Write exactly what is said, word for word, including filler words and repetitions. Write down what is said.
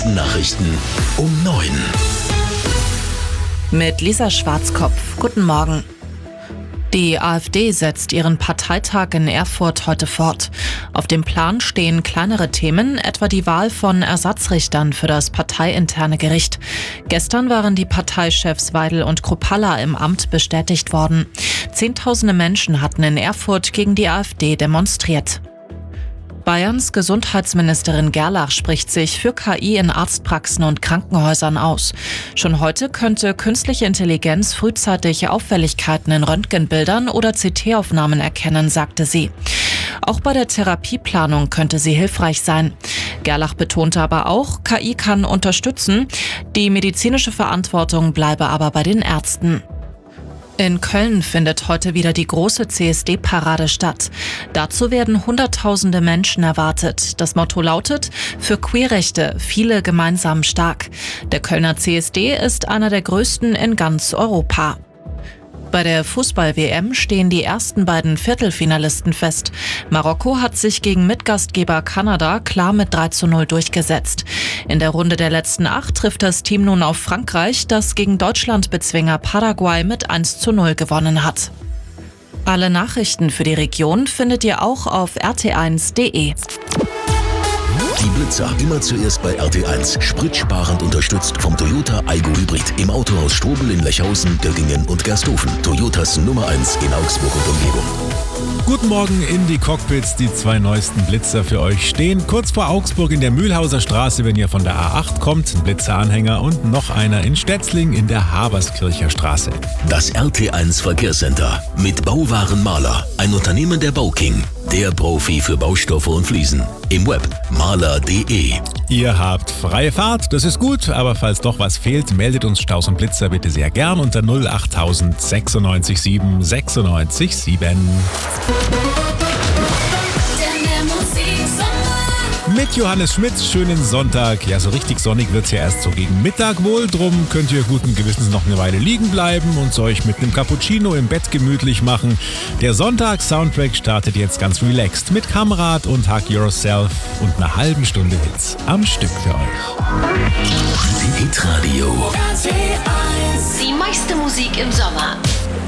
wichtigsten Nachrichten um neun. Mit Lisa Schwarzkopf. Guten Morgen. Die AfD setzt ihren Parteitag in Erfurt heute fort. Auf dem Plan stehen kleinere Themen, etwa die Wahl von Ersatzrichtern für das parteiinterne Gericht. Gestern waren die Parteichefs Weidel und Kruppalla im Amt bestätigt worden. Zehntausende Menschen hatten in Erfurt gegen die AfD demonstriert. Bayerns Gesundheitsministerin Gerlach spricht sich für K I in Arztpraxen und Krankenhäusern aus. Schon heute könnte künstliche Intelligenz frühzeitig Auffälligkeiten in Röntgenbildern oder C T-Aufnahmen erkennen, sagte sie. Auch bei der Therapieplanung könnte sie hilfreich sein. Gerlach betonte aber auch, K I kann unterstützen, die medizinische Verantwortung bleibe aber bei den Ärzten. In Köln findet heute wieder die große C S D-Parade statt. Dazu werden Hunderttausende Menschen erwartet. Das Motto lautet: Für Queerrechte, viele gemeinsam stark. Der Kölner C S D ist einer der größten in ganz Europa. Bei der Fußball-W M stehen die ersten beiden Viertelfinalisten fest. Marokko hat sich gegen Mitgastgeber Kanada klar mit drei zu null durchgesetzt. In der Runde der letzten acht trifft das Team nun auf Frankreich, das gegen Deutschlandbezwinger Paraguay mit eins zu null gewonnen hat. Alle Nachrichten für die Region findet ihr auch auf r t eins punkt d e. Die Blitzer immer zuerst bei R T eins. Spritsparend unterstützt vom Toyota Aygo Hybrid. Im Autohaus Strobel in Lechhausen, Göggingen und Gersthofen. Toyotas Nummer eins in Augsburg und Umgebung. Guten Morgen in die Cockpits. Die zwei neuesten Blitzer für euch stehen kurz vor Augsburg in der Mühlhauser Straße, wenn ihr von der A acht kommt. Ein Blitzeranhänger und noch einer in Stetzling in der Haberskircher Straße. Das R T eins Verkehrscenter mit Bauwarenmaler. Ein Unternehmen der Bauking. Der Profi für Baustoffe und Fliesen. Im Web maler punkt d e. Ihr habt freie Fahrt, das ist gut, aber falls doch was fehlt, meldet uns Staus und Blitzer bitte sehr gern unter null acht null null sechs sieben sechs sechs sieben. Mit Johannes Schmidt, schönen Sonntag. Ja, so richtig sonnig wird's ja erst so gegen Mittag wohl. Drum könnt ihr guten Gewissens noch eine Weile liegen bleiben und euch mit einem Cappuccino im Bett gemütlich machen. Der Sonntag-Soundtrack startet jetzt ganz relaxed mit Kamrad und Hug Yourself und einer halben Stunde Hits am Stück für euch. Hitradio. Die meiste Musik im Sommer.